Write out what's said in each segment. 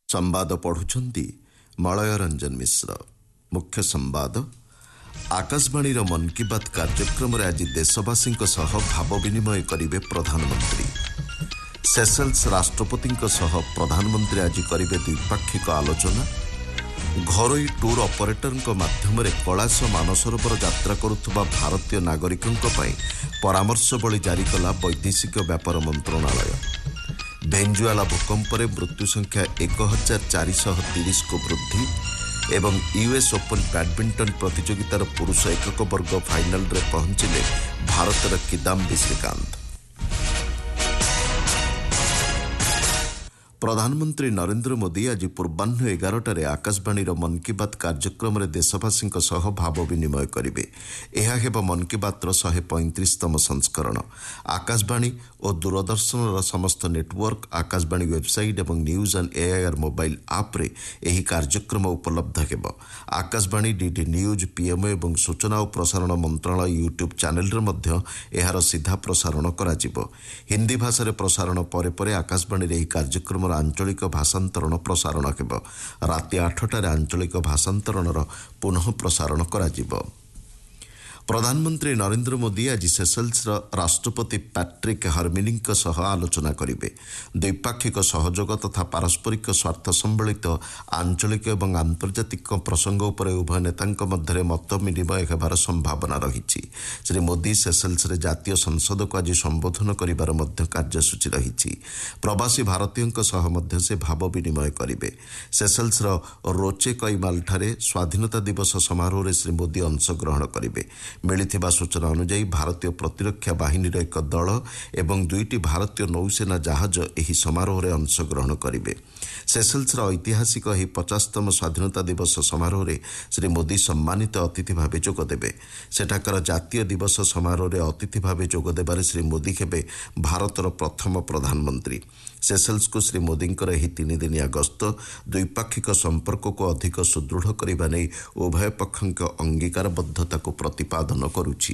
ସମ୍ବାଦ ପଢ଼ୁଛନ୍ତି ମଳୟ ରଞ୍ଜନ ମିଶ୍ର। ମୁଖ୍ୟ ସମ୍ବାଦ। ଆକାଶବାଣୀର ମନ୍ କି ବାତ୍ କାର୍ଯ୍ୟକ୍ରମରେ ଆଜି ଦେଶବାସୀଙ୍କ ସହ ଭାବ ବିନିମୟ କରିବେ ପ୍ରଧାନମନ୍ତ୍ରୀ। ସେସେଲ୍ସ ରାଷ୍ଟ୍ରପତିଙ୍କ ସହ ପ୍ରଧାନମନ୍ତ୍ରୀ ଆଜି କରିବେ ଦ୍ୱିପାକ୍ଷିକ ଆଲୋଚନା। ଘରୋଇ ଟୁର୍ ଅପରେଟରଙ୍କ ମାଧ୍ୟମରେ କୈଳାସ ମାନସରୋବର ଯାତ୍ରା କରୁଥିବା ଭାରତୀୟ ନାଗରିକଙ୍କ ପାଇଁ ପରାମର୍ଶବଳୀ ଜାରି କଲା ବୈଦେଶିକ ବ୍ୟାପାର ମନ୍ତ୍ରଣାଳୟ। ଭେନେଜୁଏଲା ଭୂକମ୍ପରେ ମୃତ୍ୟୁ ସଂଖ୍ୟା 1430କୁ ବୃଦ୍ଧି ଏବଂ ୟୁଏସ୍ ଓପନ୍ ବ୍ୟାଡମିଣ୍ଟନ ପ୍ରତିଯୋଗିତାର ପୁରୁଷ ଏକକ ବର୍ଗ ଫାଇନାଲରେ ପହଞ୍ଚିଲେ ଭାରତର କିଦାମ୍ବି ଶ୍ରୀକାନ୍ତ। ପ୍ରଧାନମନ୍ତ୍ରୀ ନରେନ୍ଦ୍ର ମୋଦି ଆଜି ପୂର୍ବାହ୍ନ 11ଟାରେ ଆକାଶବାଣୀର ମନ୍ କି ବାତ୍ କାର୍ଯ୍ୟକ୍ରମରେ ଦେଶବାସୀଙ୍କ ସହ ଭାବ ବିନିମୟ କରିବେ। ଏହା ହେବ ମନ୍ କି ବାତ୍ର 135ତମ ସଂସ୍କରଣ। ଆକାଶବାଣୀ ଓ ଦୂରଦର୍ଶନର ସମସ୍ତ ନେଟୱାର୍କ, ଆକାଶବାଣୀ ୱେବସାଇଟ୍ ଏବଂ ନ୍ୟୁଜ୍ ଅନ୍ ଏଆଇଆର୍ ମୋବାଇଲ୍ ଆପ୍ରେ ଏହି କାର୍ଯ୍ୟକ୍ରମ ଉପଲବ୍ଧ ହେବ। ଆକାଶବାଣୀ, ଡିଡି ନ୍ୟୁଜ୍, ପିଏମ୍ଓ ଏବଂ ସୂଚନା ଓ ପ୍ରସାରଣ ମନ୍ତ୍ରଣାଳୟ ୟୁଟ୍ୟୁବ୍ ଚ୍ୟାନେଲରେ ମଧ୍ୟ ଏହାର ସିଧା ପ୍ରସାରଣ କରାଯିବ। ହିନ୍ଦୀ ଭାଷାରେ ପ୍ରସାରଣ ପରେ ପରେ ଆକାଶବାଣୀରେ ଏହି କାର୍ଯ୍ୟକ୍ରମ ଆଞ୍ଚଳିକ ଭାଷାନ୍ତରଣ ପ୍ରସାରଣ ହେବ। ରାତି 8ଟାରେ ଆଞ୍ଚଳିକ ଭାଷାନ୍ତରଣର ପୁନଃ ପ୍ରସାରଣ କରାଯିବ। ପ୍ରଧାନମନ୍ତ୍ରୀ ନରେନ୍ଦ୍ର ମୋଦି ଆଜି ସେସେଲ୍ସର ରାଷ୍ଟ୍ରପତି ପ୍ୟାଟ୍ରିକ୍ ହର୍ମିନିଙ୍କ ସହ ଆଲୋଚନା କରିବେ। ଦ୍ୱିପାକ୍ଷିକ ସହଯୋଗ ତଥା ପାରସ୍ପରିକ ସ୍ୱାର୍ଥ ସମ୍ବଳିତ ଆଞ୍ଚଳିକ ଏବଂ ଆନ୍ତର୍ଜାତିକ ପ୍ରସଙ୍ଗ ଉପରେ ଉଭୟ ନେତାଙ୍କ ମଧ୍ୟରେ ମତ ବିନିମୟ ହେବାର ସମ୍ଭାବନା ରହିଛି। ଶ୍ରୀ ମୋଦି ସେସେଲ୍ସରେ ଜାତୀୟ ସଂସଦକୁ ଆଜି ସମ୍ବୋଧନ କରିବାର ମଧ୍ୟ କାର୍ଯ୍ୟସୂଚୀ ରହିଛି। ପ୍ରବାସୀ ଭାରତୀୟଙ୍କ ସହ ମଧ୍ୟ ସେ ଭାବ ବିନିମୟ କରିବେ। ସେସେଲ୍ସର ରୋଚେକଇମାଲଠାରେ ସ୍ୱାଧୀନତା ଦିବସ ସମାରୋହରେ ଶ୍ରୀ ମୋଦି ଅଂଶଗ୍ରହଣ କରିବେ। ମିଳିଥିବା ସୂଚନା ଅନୁଯାୟୀ ଭାରତୀୟ ପ୍ରତିରକ୍ଷା ବାହିନୀର ଏକ ଦଳ ଏବଂ 2ଟି ଭାରତୀୟ ନୌସେନା ଜାହାଜ ଏହି ସମାରୋହରେ ଅଂଶଗ୍ରହଣ କରିବେ। ସେସେଲ୍ସର ଐତିହାସିକ ଏହି 50ତମ ସ୍ୱାଧୀନତା ଦିବସ ସମାରୋହରେ ଶ୍ରୀ ମୋଦି ସମ୍ମାନିତ ଅତିଥି ଭାବେ ଯୋଗଦେବେ। ସେଠାକାର ଜାତୀୟ ଦିବସ ସମାରୋହରେ ଅତିଥି ଭାବେ ଯୋଗଦେବାରେ ଶ୍ରୀ ମୋଦି ହେବେ ଭାରତର ପ୍ରଥମ ପ୍ରଧାନମନ୍ତ୍ରୀ। ସେସେଲ୍ସକୁ ଶ୍ରୀ ମୋଦିଙ୍କର ଏହି 3 ଦିନିଆ ଗସ୍ତ ଦ୍ୱିପାକ୍ଷିକ ସମ୍ପର୍କକୁ ଅଧିକ ସୁଦୃଢ଼ କରିବା ନେଇ ଉଭୟ ପକ୍ଷଙ୍କ ଅଙ୍ଗୀକାରବଦ୍ଧତାକୁ ପ୍ରତିପାଦନ କରୁଛି।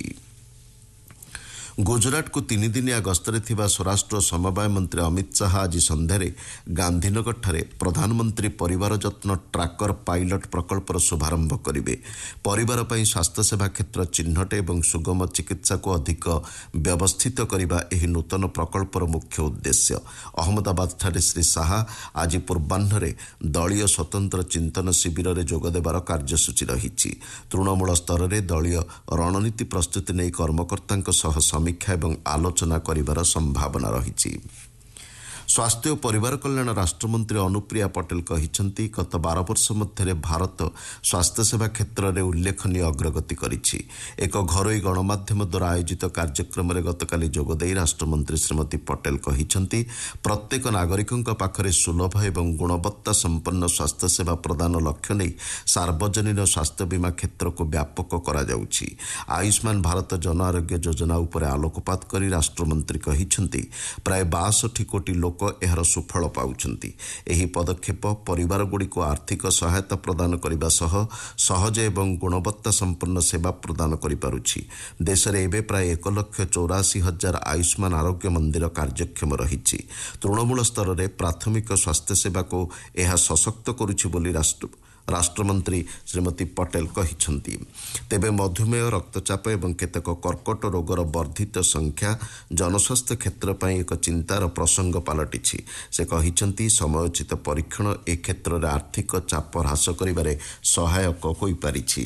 ଗୁଜରାଟକୁ 3 ଦିନିଆ ଗସ୍ତରେ ଥିବା ସ୍ୱରାଷ୍ଟ୍ର ସମବାୟ ମନ୍ତ୍ରୀ ଅମିତ ଶାହା ଆଜି ସନ୍ଧ୍ୟାରେ ଗାନ୍ଧୀନଗରଠାରେ ପ୍ରଧାନମନ୍ତ୍ରୀ ପରିବାର ଯତ୍ନ ଟ୍ରାକର ପାଇଲଟ ପ୍ରକଳ୍ପର ଶୁଭାରମ୍ଭ କରିବେ। ପରିବାର ପାଇଁ ସ୍ୱାସ୍ଥ୍ୟସେବା କ୍ଷେତ୍ର ଚିହ୍ନଟ ଏବଂ ସୁଗମ ଚିକିତ୍ସାକୁ ଅଧିକ ବ୍ୟବସ୍ଥିତ କରିବା ଏହି ନୂତନ ପ୍ରକଳ୍ପର ମୁଖ୍ୟ ଉଦ୍ଦେଶ୍ୟ। ଅହମ୍ମଦାବାଦଠାରେ ଶ୍ରୀ ଶାହା ଆଜି ପୂର୍ବାହ୍ନରେ ଦଳୀୟ ସ୍ୱତନ୍ତ୍ର ଚିନ୍ତନ ଶିବିରରେ ଯୋଗଦେବାର କାର୍ଯ୍ୟସୂଚୀ ରହିଛି। ତୃଣମୂଳ ସ୍ତରରେ ଦଳୀୟ ରଣନୀତି ପ୍ରସ୍ତୁତି ନେଇ କର୍ମକର୍ତ୍ତାଙ୍କ ସହ ସମୀକ୍ଷା ଏବଂ ଆଲୋଚନା କରିବାର ସମ୍ଭାବନା ରହିଛି। ସ୍ୱାସ୍ଥ୍ୟ ଓ ପରିବାର କଲ୍ୟାଣ ରାଷ୍ଟ୍ରମନ୍ତ୍ରୀ ଅନୁପ୍ରିୟା ପଟେଲ କହିଛନ୍ତି, ଗତ 12 ବର୍ଷ ମଧ୍ୟରେ ଭାରତ ସ୍ୱାସ୍ଥ୍ୟସେବା କ୍ଷେତ୍ରରେ ଉଲ୍ଲେଖନୀୟ ଅଗ୍ରଗତି କରିଛି। ଏକ ଘରୋଇ ଗଣମାଧ୍ୟମ ଦ୍ୱାରା ଆୟୋଜିତ କାର୍ଯ୍ୟକ୍ରମରେ ଗତକାଲି ଯୋଗଦେଇ ରାଷ୍ଟ୍ରମନ୍ତ୍ରୀ ଶ୍ରୀମତୀ ପଟେଲ କହିଛନ୍ତି, ପ୍ରତ୍ୟେକ ନାଗରିକଙ୍କ ପାଖରେ ସୁଲଭ ଏବଂ ଗୁଣବତ୍ତା ସମ୍ପନ୍ନ ସ୍ୱାସ୍ଥ୍ୟସେବା ପ୍ରଦାନ ଲକ୍ଷ୍ୟ ନେଇ ସାର୍ବଜନୀନ ସ୍ୱାସ୍ଥ୍ୟ ବୀମା କ୍ଷେତ୍ରକୁ ବ୍ୟାପକ କରାଯାଉଛି। ଆୟୁଷ୍ମାନ ଭାରତ ଜନ ଆରୋଗ୍ୟ ଯୋଜନା ଉପରେ ଆଲୋକପାତ କରି ରାଷ୍ଟ୍ରମନ୍ତ୍ରୀ କହିଛନ୍ତି, ପ୍ରାୟ 62 କୋଟି ଲୋକ ଏହାର ସୁଫଳ ପାଉଛନ୍ତି। ଏହି ପଦକ୍ଷେପ ପରିବାରଗୁଡ଼ିକୁ ଆର୍ଥିକ ସହାୟତା ପ୍ରଦାନ କରିବା ସହ ସହଜ ଏବଂ ଗୁଣବତ୍ତା ସମ୍ପନ୍ନ ସେବା ପ୍ରଦାନ କରିପାରୁଛି। ଦେଶରେ ଏବେ ପ୍ରାୟ 1,84,000 ଆୟୁଷ୍ମାନ ଆରୋଗ୍ୟ ମନ୍ଦିର କାର୍ଯ୍ୟକ୍ଷମ ରହିଛି। ତୃଣମୂଳ ସ୍ତରରେ ପ୍ରାଥମିକ ସ୍ୱାସ୍ଥ୍ୟସେବାକୁ ଏହା ସଶକ୍ତ କରୁଛି ବୋଲି ରାଷ୍ଟ୍ରମନ୍ତ୍ରୀ ଶ୍ରୀମତୀ ପଟେଲ କହିଛନ୍ତି। ତେବେ ମଧୁମେହ, ରକ୍ତଚାପ ଏବଂ କେତେକ କର୍କଟ ରୋଗର ବର୍ଦ୍ଧିତ ସଂଖ୍ୟା ଜନସ୍ୱାସ୍ଥ୍ୟ କ୍ଷେତ୍ର ପାଇଁ ଏକ ଚିନ୍ତାର ପ୍ରସଙ୍ଗ ପାଲଟିଛି। ସେ କହିଛନ୍ତି, ସମୟୋଚିତ ପରୀକ୍ଷଣ ଏ କ୍ଷେତ୍ରରେ ଆର୍ଥିକ ଚାପ ହ୍ରାସ କରିବାରେ ସହାୟକ ହୋଇପାରିଛି।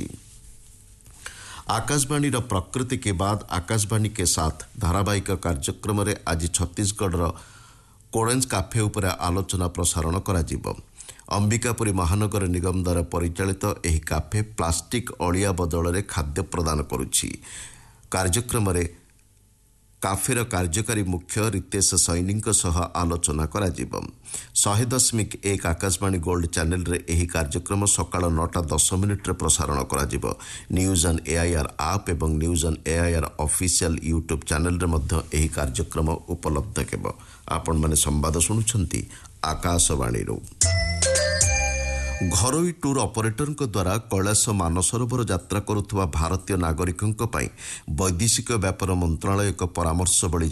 ଆକାଶବାଣୀର ପ୍ରକୃତି କେ ବାଦ୍ ଆକାଶବାଣୀ କେ ସାଥ୍ ଧାରାବାହିକ କାର୍ଯ୍ୟକ୍ରମରେ ଆଜି ଛତିଶଗଡ଼ର କୋରେଞ୍ଜ କାଫେ ଉପରେ ଆଲୋଚନା ପ୍ରସାରଣ କରାଯିବ। ଅମ୍ବିକାପୁରୀ ମହାନଗର ନିଗମ ଦ୍ୱାରା ପରିଚାଳିତ ଏହି କାଫେ ପ୍ଲାଷ୍ଟିକ୍ ଅଳିଆ ବଦଳରେ ଖାଦ୍ୟ ପ୍ରଦାନ କରୁଛି। କାର୍ଯ୍ୟକ୍ରମରେ କାଫେର କାର୍ଯ୍ୟକାରୀ ମୁଖ୍ୟ ରିତେଶ ସୈନୀଙ୍କ ସହ ଆଲୋଚନା କରାଯିବ। 100.1 ଆକାଶବାଣୀ ଗୋଲ୍ଡ ଚ୍ୟାନେଲରେ ଏହି କାର୍ଯ୍ୟକ୍ରମ ସକାଳ 9:10 ପ୍ରସାରଣ କରାଯିବ। ନ୍ୟୁଜ୍ ଅନ୍ ଏଆଇଆର୍ ଆପ୍ ଏବଂ news on AIR official YouTube ଚ୍ୟାନେଲରେ ମଧ୍ୟ ଏହି କାର୍ଯ୍ୟକ୍ରମ ଉପଲବ୍ଧ ହେବ। ଆପଣମାନେ ସମ୍ବାଦ ଶୁଣୁଛନ୍ତି ଆକାଶବାଣୀରୁ। ଘରୋଇ ଟୁର୍ ଅପରେଟରଙ୍କ ଦ୍ୱାରା କୈଳାସ ମାନସରୋବର ଯାତ୍ରା କରୁଥିବା ଭାରତୀୟ ନାଗରିକଙ୍କ ପାଇଁ ବୈଦେଶିକ ବ୍ୟାପାର ମନ୍ତ୍ରଣାଳୟ ଏକ ପରାମର୍ଶବଳୀ